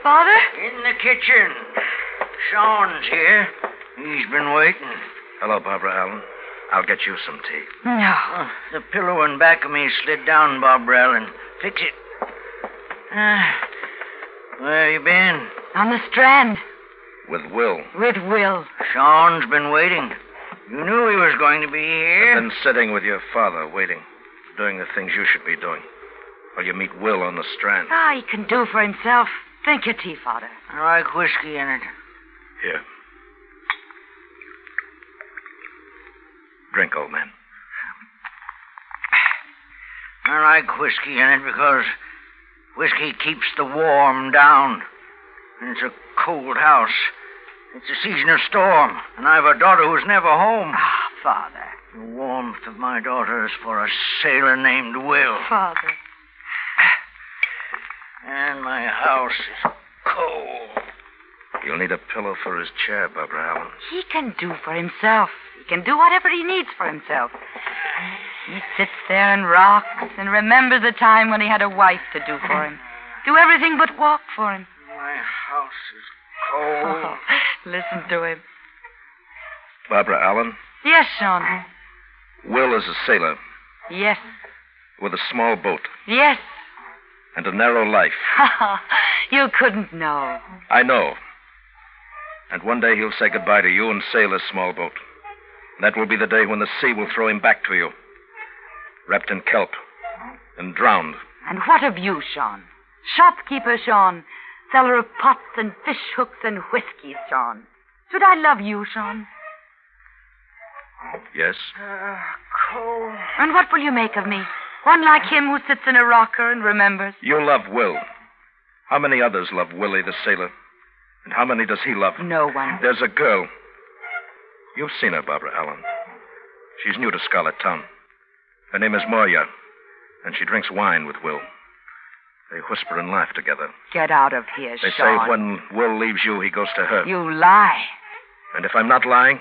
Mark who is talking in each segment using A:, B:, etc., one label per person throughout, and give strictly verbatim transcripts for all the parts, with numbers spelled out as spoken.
A: Father?
B: In the kitchen. Sean's here. He's been waiting.
C: Hello, Barbara Allen. I'll get you some tea.
A: No.
B: Oh, the pillow in back of me slid down, Barbara Allen. Fix it. Ah, where you been?
A: On the Strand.
C: With Will.
A: With Will.
B: Sean's been waiting. You knew he was going to be here.
C: I've been sitting with your father, waiting, doing the things you should be doing, while you meet Will on the Strand.
A: Ah, he can do for himself. Drink your tea, Father.
B: I like whiskey in it.
C: Here. Drink, old man.
B: I like whiskey in it because whiskey keeps the warm down. And it's a cold house. It's a season of storm, and I have a daughter who's never home.
A: Ah, Father.
B: The warmth of my daughter is for a sailor named Will.
A: Father.
B: And my house is cold.
C: You'll need a pillow for his chair, Barbara Allen.
A: He can do for himself. He can do whatever he needs for himself. He sits there and rocks and remembers the time when he had a wife to do for him. Do everything but walk for him.
B: My house is cold.
A: Oh, listen to him.
C: Barbara Allen,
A: Yes, Sean.
C: Will is a sailor
A: Yes.
C: with a small boat
A: Yes.
C: and a narrow life.
A: You couldn't know.
C: I know. And one day he'll say goodbye to you and sail his small boat. That will be the day when the sea will throw him back to you, wrapped in kelp and drowned.
A: And what of you, Sean? Shopkeeper Sean, seller of pots and fish hooks and whiskey, Sean. Should I love you, Sean?
C: Yes?
B: Uh, cold.
A: And what will you make of me? One like him who sits in a rocker and remembers.
C: You love Will. How many others love Willie the sailor? And how many does he love?
A: No one.
C: There's a girl. You've seen her, Barbara Allen. She's new to Scarlet Town. Her name is Moya, and she drinks wine with Will. They whisper and laugh together.
A: Get out of here,
C: They
A: Sean.
C: say when Will leaves you, he goes to her.
A: You lie.
C: And if I'm not lying,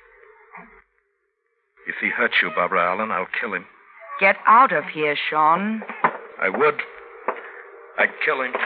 C: if he hurts you, Barbara Allen, I'll kill him.
A: Get out of here, Sean.
C: I would. I'd kill him.